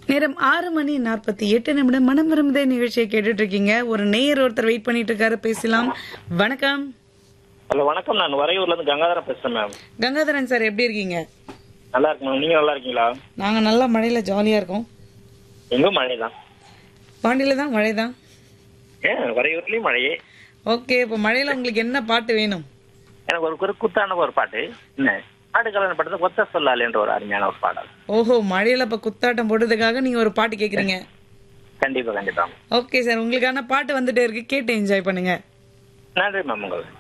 நேரம் 6:48 மனம் விரும்புதே நிகழ்ச்சியை கேட்டுட்டு இருக்கீங்க. ஒரு நேயர் ஒருத்தர் வெயிட் பண்ணிட்டு இருக்காரு, பேசலாம். வணக்கம். ஹலோ வணக்கம், நான் வரையூர்ல இருந்து கங்காதரன் பேசுறேன் மேம். கங்காதரன் சார், எப்படி இருக்கீங்க? நல்லா இருக்கு மேம், நீங்க நல்லா இருக்கீங்களா? நாங்க நல்லா மழையில ஜாலியா இருக்கோம். எங்க மழை தான், பாண்டியில தான் மழை தான். வரையூர்லயும் மழையே. ஓகே, இப்போ மழையில உங்களுக்கு என்ன பாட்டு வேணும்? எனக்கு ஒரு குத்தான ஒரு பாட்டு, என்ன ஆடுகளன் படத்தை கொத்த சொல்லால் என்ற ஒரு அருமையான ஒரு பாடல். ஓஹோ, மழையில இப்ப குத்தாட்டம் போடுறதுக்காக நீங்க ஒரு பாட்டு கேக்குறீங்க. கண்டிப்பா கண்டிப்பா. ஓகே சார், உங்களுக்கான பாட்டு வந்துட்டே இருக்கு, கேட்டு என்ஜாய் பண்ணுங்க. நன்றி மேம் உங்களுக்கு.